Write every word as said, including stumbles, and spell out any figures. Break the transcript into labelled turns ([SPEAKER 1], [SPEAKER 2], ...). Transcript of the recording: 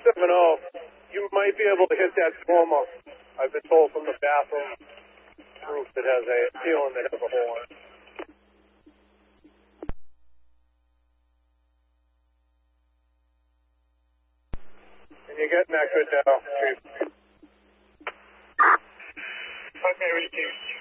[SPEAKER 1] seven zero. You might be able to hit that dormer. I've been told from the bathroom roof that has a ceiling that has a hole in it. And you're getting that good now, Chief.
[SPEAKER 2] Okay, ready, Chief.